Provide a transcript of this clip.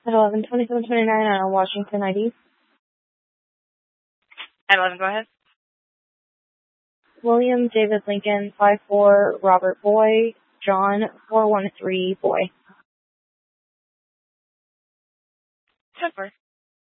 At 11:27:29 on Washington ID. At 11, go ahead. William David Lincoln, 5'4", Robert Boy, John, 413, Boy. 10-4.